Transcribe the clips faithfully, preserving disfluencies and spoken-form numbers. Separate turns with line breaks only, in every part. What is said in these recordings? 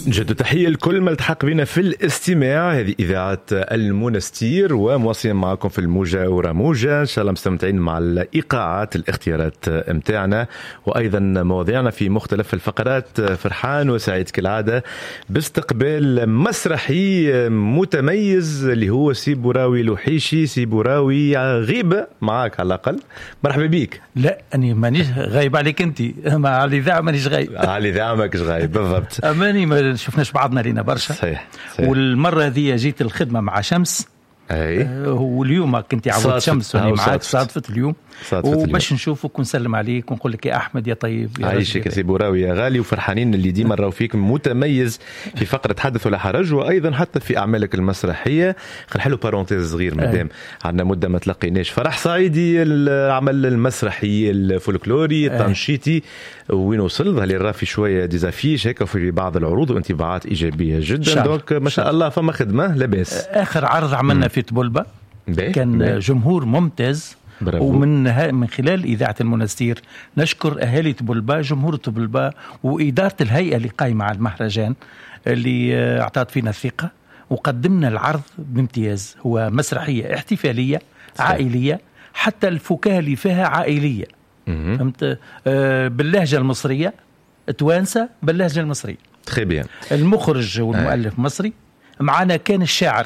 جد تحية لكل ما التحق بنا في الاستماع. هذه إذاعة المنستير ومواصلين معكم في الموجة ورموجة. إن شاء الله مستمتعين مع الإيقاعات الاختيارات متاعنا وأيضا مواضيعنا في مختلف الفقرات. فرحان وسعيد كالعادة باستقبال مسرحي متميز اللي هو سيبوراوي لوحيشي. سيبوراوي غيبة معاك على الأقل، مرحبا بيك.
لا أنا مانيش غايب عليك أنت، مع الإذاعة مانيش غايب.
على الإذاعة ماكش غايب بالضبط.
أماني ما شفناش بعضنا لينا برشا.
صحيح, صحيح.
والمرة هذه جيت الخدمة مع شمس.
أي.
آه واليوم كنت عودت شمس وأنا معاك صادفت اليوم وباش نشوفك ونسلم عليك ونقول لك يا أحمد يا طيب يا
عايشك يا سيبوراوي يا غالي. وفرحانين اللي ديما راو فيك متميز في فقرة حدث ولا حرج وأيضا حتى في أعمالك المسرحية. خل حلو بارونتيز صغير مدام عندنا مدة ما تلقيناش. فرح صعيدي العمل المسرحي الفولكلوري التنشيطي وين وصل ظهر لي راه في شوية ديزافيش هيك وفي بعض العروض وانطباعات إيجابية جدا. دونك ما شاء الله فما خدمة لاباس.
آخر عرض عملنا في طبلبة كان بي. جمهور ممتاز. برافو. ومن من خلال إذاعة المنستير نشكر أهالي طبلبة، جمهور طبلبة وإدارة الهيئة اللي قايمة على المهرجان اللي أعطت فينا الثقة وقدمنا العرض بامتياز. هو مسرحية احتفالية عائلية، حتى الفكاهة اللي فيها عائلية. فهمت؟ آه باللهجة المصرية، توانسة باللهجة المصرية.
très bien.
المخرج والمؤلف آه. مصري. معنا كان الشاعر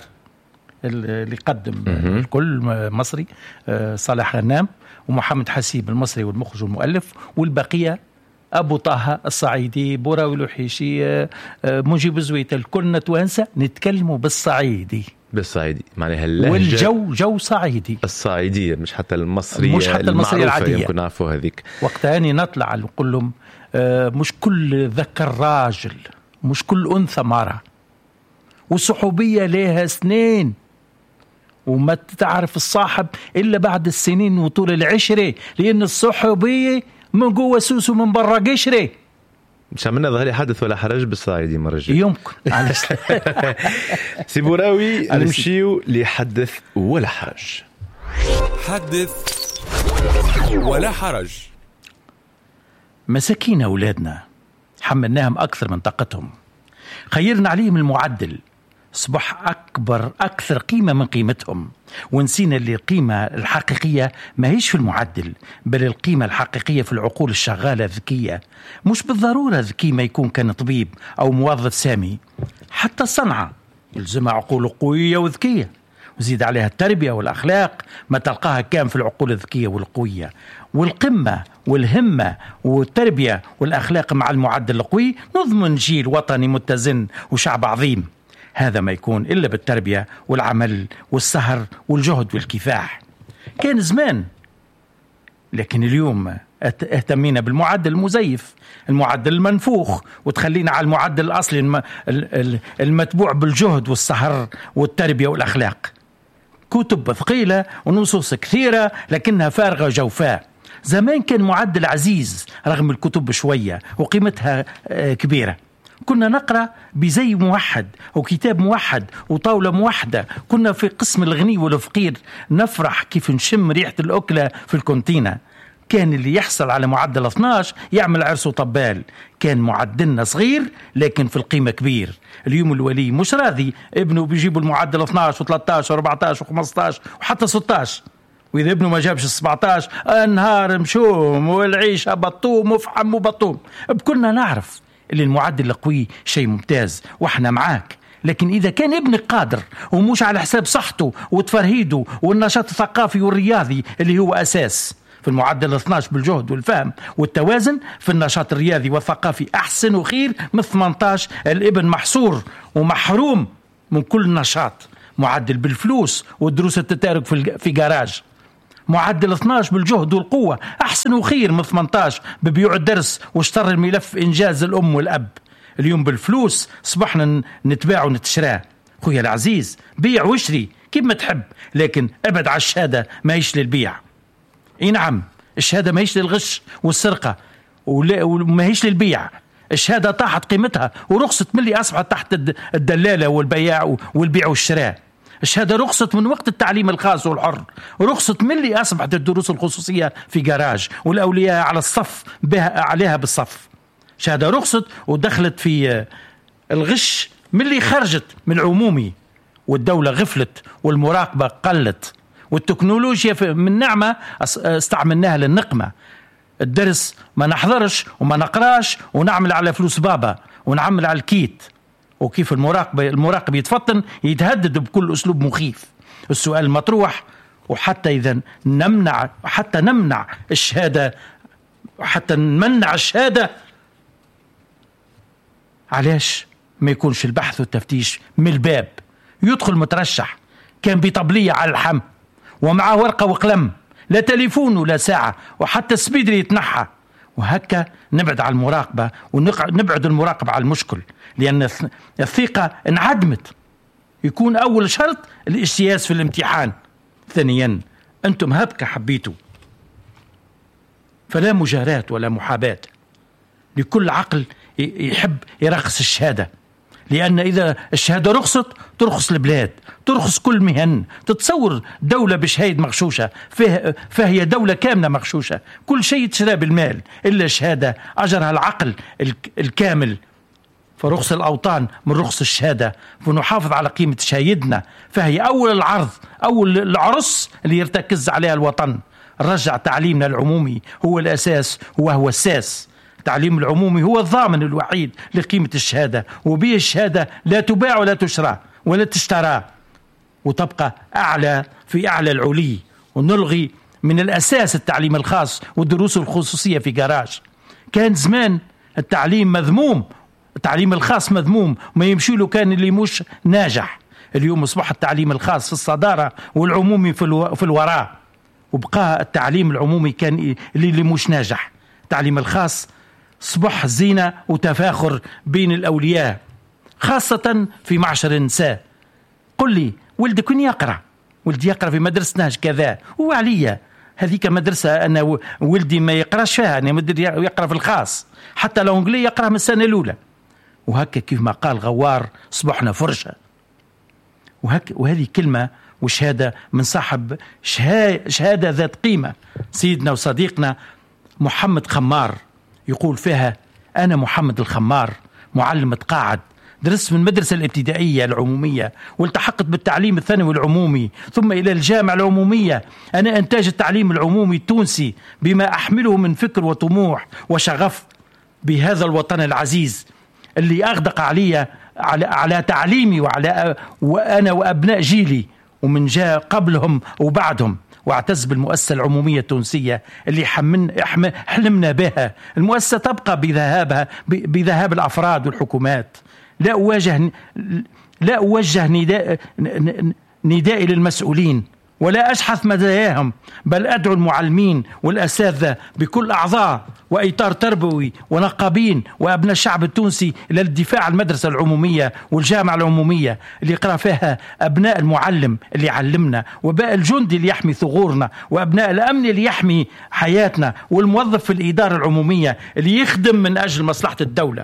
اللي قدم الكل مصري صالح غنام ومحمد حسيب المصري والمخرج والمؤلف، والبقية أبو طه الصعيدي بوراوي لوحيشي مجيب زويت. الكلنا توانسة نتكلموا بالصعيدي
بالصعيدي معناها اللهجة
والجو جو صعيدي
الصعيدية مش حتى المصرية
مش حتى المصرية العادية.
يمكن نعرفوا هذيك
وقتها نطلع نقول لهم مش كل ذكر راجل مش كل أنثى مرة، والصحوبية لها سنين وما تعرف الصاحب إلا بعد السنين وطول العشرة، لأن الصحوبية من جوا سوس ومن برا قشرة.
مش عملنا ظهري حدث ولا حرج بالصعيدي مرة جاية
يمكن.
سيبوراوي نمشيو لحدث ولا حرج.
حدث ولا حرج.
مساكين أولادنا حملناهم أكثر من طاقتهم، خيرنا عليهم المعدل صبح أكبر أكثر قيمة من قيمتهم، ونسينا اللي القيمة الحقيقية ما هيش في المعدل بل القيمة الحقيقية في العقول الشغالة الذكية. مش بالضرورة ذكي ما يكون كان طبيب أو موظف سامي، حتى الصنعة يلزمها عقول قوية وذكية، وزيد عليها التربية والأخلاق ما تلقاها كان في العقول الذكية والقوية. والقمة والهمة والتربية والأخلاق مع المعدل القوي نضمن جيل وطني متزن وشعب عظيم. هذا ما يكون إلا بالتربية والعمل والسهر والجهد والكفاح. كان زمان، لكن اليوم اهتمينا بالمعدل المزيف، المعدل المنفوخ، وتخلينا على المعدل الأصلي المتبوع بالجهد والسهر والتربية والأخلاق. كتب ثقيلة ونصوص كثيرة لكنها فارغة جوفاء. زمان كان معدل عزيز رغم الكتب شوية وقيمتها كبيرة. كنا نقرأ بزي موحد وكتاب موحد وطاولة موحدة. كنا في قسم الغني والفقير نفرح كيف نشم ريحة الأكلة في الكونتينة. كان اللي يحصل على معدل اثناشر يعمل عرس وطبال. كان معدلنا صغير لكن في القيمة كبير. اليوم الولي مش راضي ابنه بيجيبوا المعدل اثناشر و13 و14 و15 وحتى ستاشر، وإذا ابنه ما جابش السبعتاشر النهار مشوم والعيشة بطوم وفحم وبطوم. بكلنا نعرف اللي المعدل القوي شيء ممتاز وإحنا معاك، لكن إذا كان ابنك قادر ومش على حساب صحته وتفرهيده والنشاط الثقافي والرياضي اللي هو أساس في المعدل اثناشر بالجهد والفهم والتوازن في النشاط الرياضي والثقافي أحسن وخير من ثمانية عشر الابن محصور ومحروم من كل نشاط. معدل بالفلوس والدروس التتارك في في جراج. معدل اثناشر بالجهد والقوة أحسن وخير من ثمانية عشر ببيوع الدرس واشتر الملف إنجاز الأم والأب. اليوم بالفلوس صبحنا نتباع ونتشراه. خويا العزيز بيع واشري كيف ما تحب، لكن ابعد على الشهادة ما هيش للبيع. اي نعم الشهادة ما هيش للغش والسرقة وما هيش للبيع. الشهادة طاحت قيمتها ورخصت ملي أصبحت تحت الدلالة والبياع والبيع والشراء. الشهادة رخصت من وقت التعليم الخاص والحر، رخصت من اللي أصبحت الدروس الخصوصية في جراج والأولياء على الصف بها عليها بالصف. شهادة رخصت ودخلت في الغش من اللي خرجت من العمومي، والدولة غفلت والمراقبة قلت، والتكنولوجيا من نعمة استعملناها للنقمة. الدرس ما نحضرش وما نقراش ونعمل على فلوس بابا ونعمل على الكيت، وكيف المراقب المراقب يتفطن يتهدد بكل أسلوب مخيف. السؤال المطروح، وحتى إذا نمنع حتى نمنع الشهادة حتى نمنع الشهادة، علاش ما يكونش البحث والتفتيش من الباب؟ يدخل مترشح كان بطبلية على الحم ومعه ورقة وقلم، لا تليفون ولا ساعة، وحتى سبيدر يتنحى، وهكا نبعد على المراقبة ونبعد المراقبة على المشكل، لأن الثقة انعدمت. يكون أول شرط الاجتياز في الامتحان. ثانيا، أنتم هبكة حبيتوا، فلا مجاراة ولا محاباة لكل عقل يحب يرخص الشهادة، لأن إذا الشهادة رخصت ترخص البلاد، ترخص كل مهن. تتصور دولة بشهادة مغشوشة، فهي دولة كاملة مغشوشة، كل شيء تشرى بالمال إلا شهادة أجرها العقل الكامل. فرخص الأوطان من رخص الشهادة، فنحافظ على قيمة شهادتنا، فهي أول العرض، أول العرس اللي يرتكز عليها الوطن. رجع تعليمنا العمومي هو الأساس وهو الساس. التعليم العمومي هو الضامن الوحيد لقيمة الشهادة، وبه الشهادة لا تباع ولا تشرى ولا تشترى، وتبقى أعلى في أعلى العلي. ونلغي من الأساس التعليم الخاص والدروس الخصوصية في جراج. كان زمان التعليم مذموم، التعليم الخاص مذموم، ما يمشي له كان اللي مش ناجح. اليوم أصبح التعليم الخاص في الصدارة والعمومي في, الو... في الوراء، وبقى التعليم العمومي كان اللي مش ناجح. التعليم الخاص صبح زينة وتفاخر بين الأولياء، خاصة في معشر النساء. قل لي ولدك وين يقرأ؟ ولدي يقرأ في مدرسة كذا، وعليا هذيك مدرسة أنا ولدي ما يقرأش فيها، أنا مدري يقرأ في الخاص، حتى لو إنجلي يقرأ من السنة الأولى. وهكا كيف ما قال غوار صبحنا فرشة. وهك وهذه كلمة وشهادة من صاحب شهادة ذات قيمة، سيدنا وصديقنا محمد خمار، يقول فيها: أنا محمد الخمار، معلم تقاعد، درست من المدرسة الابتدائية العمومية، والتحقت بالتعليم الثانوي العمومي، ثم إلى الجامعة العمومية. أنا إنتاج التعليم العمومي التونسي بما أحمله من فكر وطموح وشغف بهذا الوطن العزيز اللي أغدق علي على, على تعليمي وعلى وأنا وأبناء جيلي ومن جاء قبلهم وبعدهم. واعتز بالمؤسسة العمومية التونسية اللي حمن حلمنا بها. المؤسسة تبقى بذهابها بذهاب الأفراد والحكومات. لا أواجه لا أوجه نداء ندائي للمسؤولين ولا أشحث مزاياهم، بل أدعو المعلمين والأساتذة بكل أعضاء وإطار تربوي ونقابين وأبناء الشعب التونسي إلى الدفاع عن المدرسة العمومية والجامعة العمومية اللي يقرأ فيها أبناء المعلم اللي علمنا، وباء الجندي اللي يحمي ثغورنا، وأبناء الأمن اللي يحمي حياتنا، والموظف في الإدارة العمومية اللي يخدم من أجل مصلحة الدولة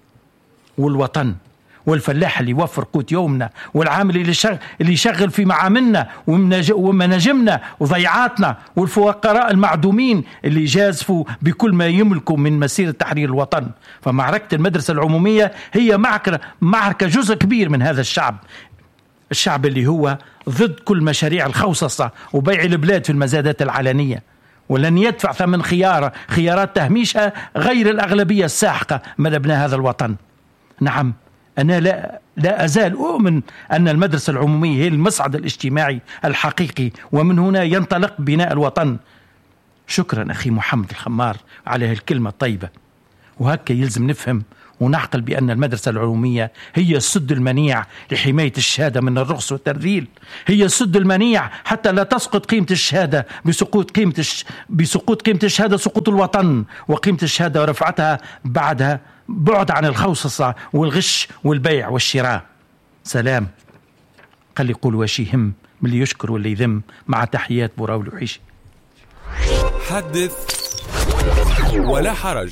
والوطن، والفلاح اللي يوفر قوت يومنا، والعامل اللي يشغل, اللي يشغل في معاملنا ومناجمنا وضيعاتنا، والفقراء المعدومين اللي يجازفوا بكل ما يملكوا من مسيرة تحرير الوطن. فمعركة المدرسة العمومية هي معركة, معركة جزء كبير من هذا الشعب، الشعب اللي هو ضد كل مشاريع الخوصصة وبيع البلاد في المزادات العلنية، ولن يدفع ثمن خيار خيارات تهميشها غير الأغلبية الساحقة من أبناء هذا الوطن. نعم، أنا لا, لا أزال أؤمن أن المدرسة العمومية هي المصعد الاجتماعي الحقيقي، ومن هنا ينطلق بناء الوطن. شكرا أخي محمد الخمار على هالكلمة الطيبة. وهكا يلزم نفهم ونعقل بأن المدرسة العمومية هي السد المنيع لحماية الشهادة من الرخص والترذيل، هي السد المنيع حتى لا تسقط قيمة الشهادة بسقوط قيمة الش... بسقوط قيمة الشهادة سقوط الوطن، وقيمة الشهادة ورفعتها بعدها بعد عن الخوصصة والغش والبيع والشراء. سلام. قال يقول واش يهم من اللي يشكر واللي يذم. مع تحيات بوراو الوحيشي.
حدث ولا حرج.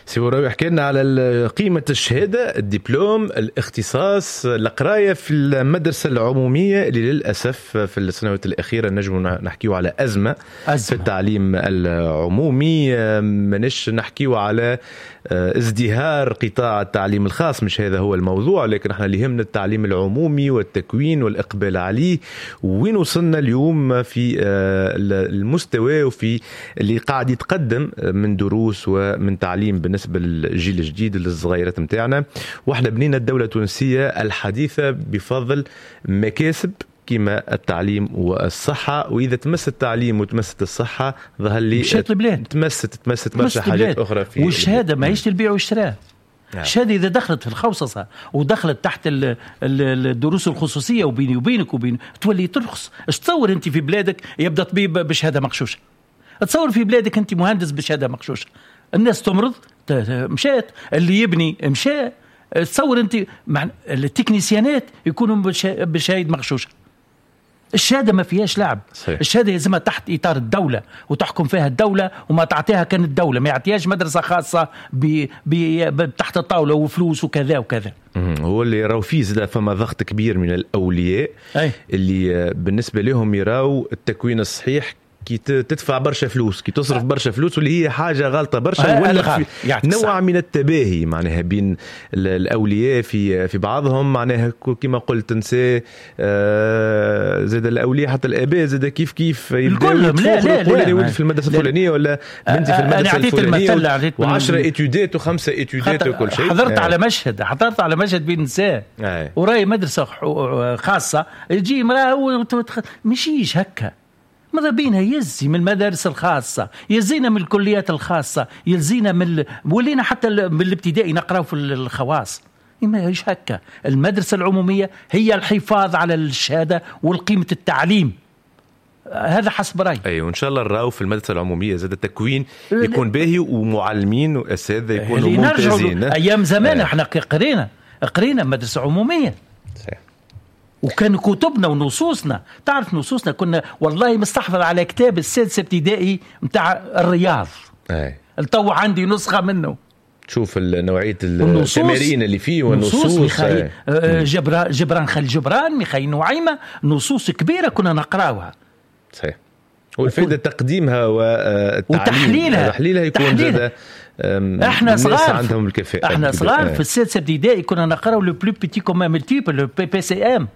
سي بوراوي حكي لنا على قيمة الشهادة، الدبلوم، الاختصاص، القراية في المدرسة العمومية اللي للأسف في السنوات الأخيرة نجم نحكيو على أزمة, أزمة في التعليم العمومي. منش نحكيو على ازدهار قطاع التعليم الخاص، مش هذا هو الموضوع، لكن احنا اللي يهمنا التعليم العمومي والتكوين والإقبال عليه. وين وصلنا اليوم في المستوى وفي اللي قاعد يتقدم من دروس ومن تعليم بالنسبة للجيل الجديد للصغيرات متاعنا. واحنا بنينا الدولة التونسية الحديثة بفضل مكاسب كما التعليم والصحة، وإذا تمس التعليم وتمست الصحة ظهر لي تمست تمست برشا حاجات أخرى في
والشهادة ما هيش البيع والشراء. الشهادة إذا دخلت في الخوصصة ودخلت تحت الدروس الخصوصية وبيني وبينك وبين تولي ترخص. تصور أنت في بلادك يبدأ طبيب بشهادة مغشوشة، تصور في بلادك أنت مهندس بشهادة مغشوشة، الناس تمرض مشات، اللي يبني مشى. تصور أنت مع التكنيسيانات يكونوا بشهادة مغشوشة. الشهادة ما فيهاش لعب. صحيح. الشهادة يلزمها تحت إطار الدولة وتحكم فيها الدولة، وما تعطيها كان الدولة، ما يعطيهاش مدرسة خاصة ب... ب... تحت الطاولة وفلوس وكذا وكذا.
هو اللي يراو فيه زاد فما ضغط كبير من الأولياء. أي. اللي بالنسبة لهم يراو التكوين الصحيح كي تدفع برشا فلوس، كي تصرف برشا فلوس، واللي هي حاجة غلطة برشا. ولا نوع من التباهي معناها بين الأولياء في في بعضهم، معناها كما قلت نساء آه زاد الأولياء حتى الآباء زاد كيف كيف
يبدأوا يقولوا
في المدرسة الفلانية ولا بنتي في المدرسة الفلانية، وعشرة إتيودات وخمسة إتيودات وكل شيء.
حضرت آه. على مشهد حضرت على مشهد بين نساء آه. وراي مدرسة خاصة يجي مرأة مشيش هكا، ماذا بينها يزي من المدارس الخاصة، يزينا من الكليات الخاصة، يزينا من ولينا حتى من الابتدائي نقرأ في الخواص. ما يش هكا. المدرسة العمومية هي الحفاظ على الشهادة والقيمة التعليم، هذا حسب رأيي.
أي وإن شاء الله نراو في المدرسة العمومية زاد التكوين يكون باهي ومعلمين وأساتذة يكونوا ممتازين.
أيام زمان احنا قرينا قرينا مدرسة عمومية. صحيح. وكان كتبنا ونصوصنا، تعرف نصوصنا كنا والله مستحفظ على كتاب السادس ابتدائي متاع الرياض. اي التو عندي نسخة منه.
شوف نوعية التمارين اللي فيه والنصوص.
ميخاي جبران جبران خل جبران ميخاي نوعيمة نصوص كبيرة كنا نقراوها.
صحيح. والفائدة تقديمها والتعليم
وتحليلها
تحليلها يكون زاد
احنا صغار
عندهم الكفاءة.
احنا صغار في السادس ابتدائي كنا نقراو لو بلو بيتي كومان ملتيبل لو بي بي سي ام.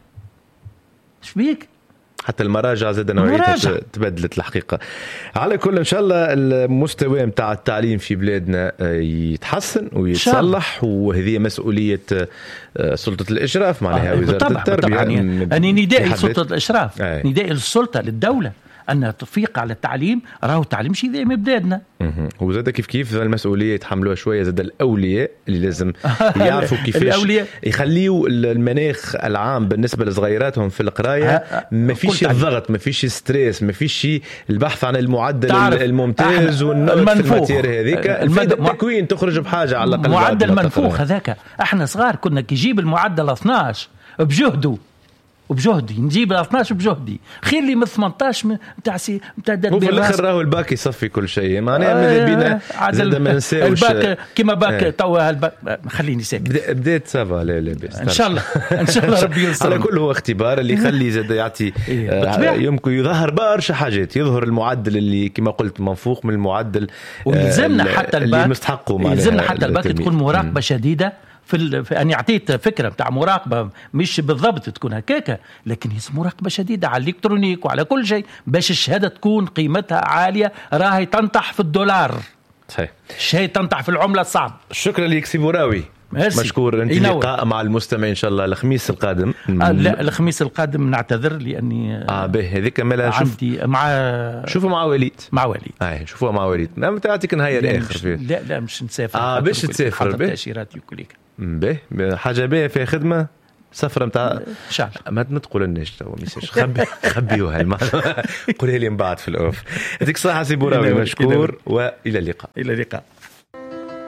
ايش بيك؟
حتى المراجع زاد نوعيتها تبدلت الحقيقة. على كل إن شاء الله المستوى متاع التعليم في بلادنا يتحسن ويتصلح، وهذه مسؤولية سلطة الإشراف معناها
آه
وزارة التربية.
أنا ندائي سلطة الإشراف آه. ندائي السلطة للدولة أن تفيق على التعليم، راهو التعليم شيء ذي بلادنا.
وزاد كيف كيف المسؤولية يتحملوها شوية زاد الأولياء اللي لازم يعرفوا كيفاش يخليوا المناخ العام بالنسبة لصغيراتهم في القراية ما فيش الضغط، ما فيش ستريس، ما فيش البحث عن المعدل الممتاز والنقط في الماتير هذيك. التكوين تخرج بحاجة على الأقل
معدل منفوخ هذاك. احنا صغار كنا كيجيب المعدل اثناش بجهده وبجهدي، نجيب اثناش بجهدي خير لي من ثمنطاش نتاع سي نتاع
دات. في الاخر راهو الباك يصفي كل شيء معناها ماذا بينا زاد ما ننساوش
الباك كيما باك اه. توا الباك خليني ساكت
بدات سافا. لا لا بس
ان شاء الله ان شاء الله ربي ينصر.
على كل هو اختبار اللي يخلي زاد يعطي آه يمكن يظهر برشا حاجات، يظهر المعدل اللي كما قلت منفوق من المعدل
ويلزمنا آه حتى الباك
اللي مستحقه.
يلزمنا حتى الباك تكون مراقبه شديده في, في أني أعطيت فكرة بتاع مراقبة مش بالضبط تكون هكاكا، لكن هي مراقبة شديدة على الإلكترونيك وعلى كل شيء باش الشهادة تكون قيمتها عالية، راهي تنطح في الدولار. صحيح. الشيء تنطح في العملة الصعب.
شكرا لك سي بوراوي. مشكور. انت لقاء مع المستمعين ان شاء الله الخميس القادم.
آه لا الخميس القادم نعتذر لاني
اه به هذيك مالا
عندي مع
شوفوا مع وليد
مع وليد
اي شوفوا مع وليد ما تعطيك نهايه الاخر فيه.
لا لا مش نسافر
اه باش تسافر به
تاشيرات يكليك
به حاجه به في خدمه سفره نتاع
شعر
ما تقول الناس تو ميساج خبي خبيوها المعلومه قولها لي من بعد في الاوف. يعطيك الصحه سي بوراوي. مشكور والى اللقاء.
الى اللقاء.